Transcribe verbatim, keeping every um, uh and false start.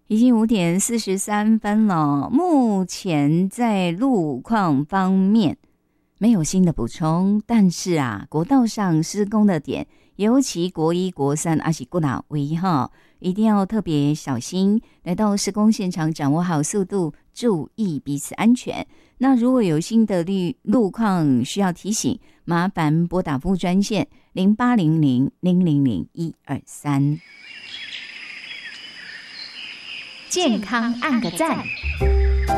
已经五点四十三分了。目前在路况方面没有新的补充，但是啊，国道上施工的点，尤其国一、国三还是国道唯一号，一定要特别小心。来到施工现场，掌握好速度，注意彼此安全。那如果有新的路况需要提醒，麻烦拨打服务专线零八零零零零零一二三。 健康按个赞。